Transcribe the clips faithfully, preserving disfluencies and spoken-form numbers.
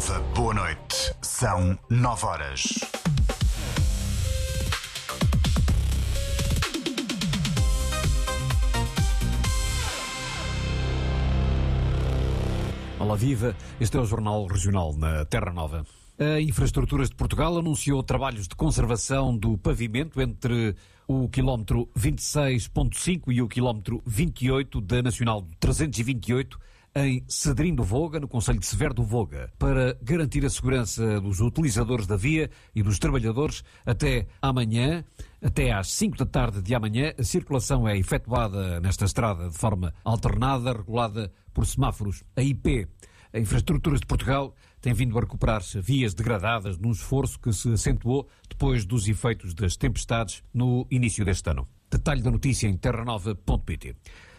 Nova, boa noite. São nove horas. Olá, viva. Este é o Jornal Regional na Terra Nova. A Infraestruturas de Portugal anunciou trabalhos de conservação do pavimento entre o quilómetro vinte e seis ponto cinco e o quilómetro vinte e oito da Nacional trezentos e vinte e oito em Cedrim do Voga, no concelho de Severo do Voga, para garantir a segurança dos utilizadores da via e dos trabalhadores. Até amanhã, até às cinco da tarde de amanhã, a circulação é efetuada nesta estrada de forma alternada, regulada por semáforos. A I P, a Infraestruturas de Portugal, tem vindo a recuperar vias degradadas num esforço que se acentuou depois dos efeitos das tempestades no início deste ano. Detalhe da notícia em terra nova ponto pt.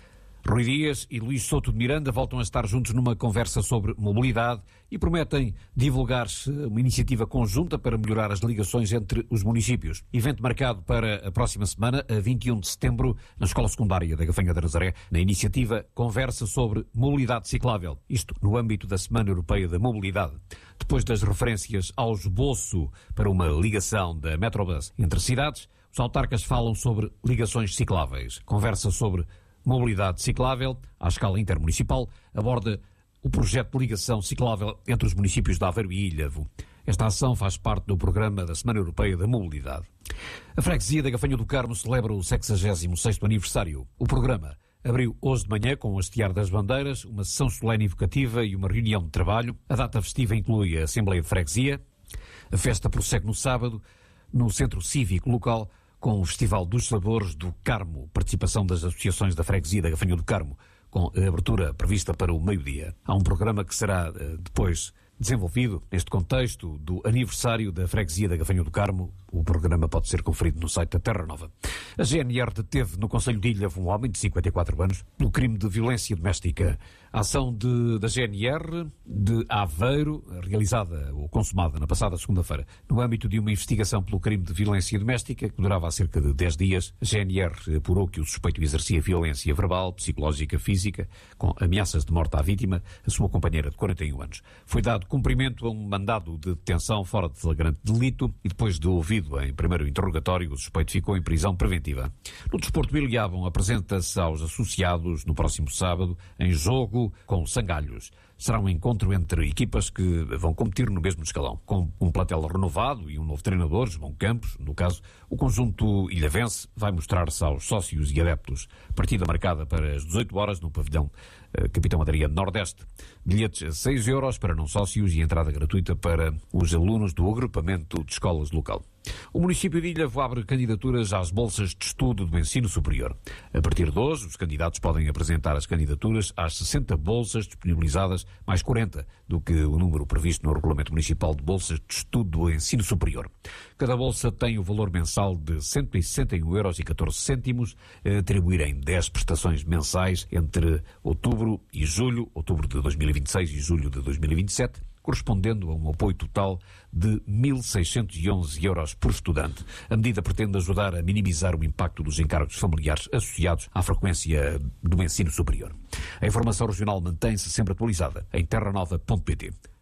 Rui Dias e Luís Souto de Miranda voltam a estar juntos numa conversa sobre mobilidade e prometem divulgar-se uma iniciativa conjunta para melhorar as ligações entre os municípios. Evento marcado para a próxima semana, a vinte e um de setembro, na Escola Secundária da Gafanha da Nazaré, na iniciativa Conversa sobre Mobilidade Ciclável. Isto no âmbito da Semana Europeia da Mobilidade. Depois das referências ao esboço para uma ligação da Metrobus entre cidades, os autarcas falam sobre ligações cicláveis. Conversa sobre Mobilidade Ciclável, à escala intermunicipal, aborda o projeto de ligação ciclável entre os municípios de Aveiro e Ilhavo. Esta ação faz parte do programa da Semana Europeia da Mobilidade. A freguesia da Gafanha do Carmo celebra o sexagésimo sexto aniversário. O programa abriu hoje de manhã com o hastear das bandeiras, uma sessão solene evocativa e uma reunião de trabalho. A data festiva inclui a Assembleia de Freguesia. A festa prossegue no sábado, no Centro Cívico Local, com o Festival dos Sabores do Carmo, participação das associações da freguesia da Gafanha do Carmo, com a abertura prevista para o meio-dia. Há um programa que será depois desenvolvido neste contexto do aniversário da freguesia da Gafanha do Carmo. O programa pode ser conferido no site da Terra Nova. A G N R deteve no concelho de Ilhavo um homem de cinquenta e quatro anos pelo crime de violência doméstica. A ação de, da G N R de Aveiro, realizada ou consumada na passada segunda-feira, no âmbito de uma investigação pelo crime de violência doméstica, que durava há cerca de dez dias, a G N R apurou que o suspeito exercia violência verbal, psicológica, física, com ameaças de morte à vítima, a sua companheira de quarenta e um anos. Foi dado cumprimento a um mandado de detenção fora de flagrante delito e depois de ouvido em primeiro interrogatório, o suspeito ficou em prisão preventiva. No desporto, Ilhavo apresenta-se aos associados no próximo sábado em jogo com Sangalhos. Será um encontro entre equipas que vão competir no mesmo escalão, com um plantel renovado e um novo treinador, João Campos. No caso, o conjunto ilhavense vai mostrar-se aos sócios e adeptos. Partida marcada para as dezoito horas no pavilhão uh, Capitão Adriano Nordeste. Bilhetes a seis euros para não sócios e entrada gratuita para os alunos do agrupamento de escolas local. O município de Ilhavo abre candidaturas às bolsas de estudo do ensino superior. A partir de hoje, os candidatos podem apresentar as candidaturas às sessenta bolsas disponibilizadas, mais quarenta do que o número previsto no Regulamento Municipal de Bolsas de Estudo do Ensino Superior. Cada bolsa tem o valor mensal de cento e sessenta e um euros e catorze cêntimos, a atribuir em dez prestações mensais entre outubro e julho, outubro de dois mil e vinte e seis e julho de dois mil e vinte e sete, correspondendo a um apoio total de mil seiscentos e onze euros por estudante. A medida pretende ajudar a minimizar o impacto dos encargos familiares associados à frequência do ensino superior. A informação regional mantém-se sempre atualizada em terra nova ponto pt.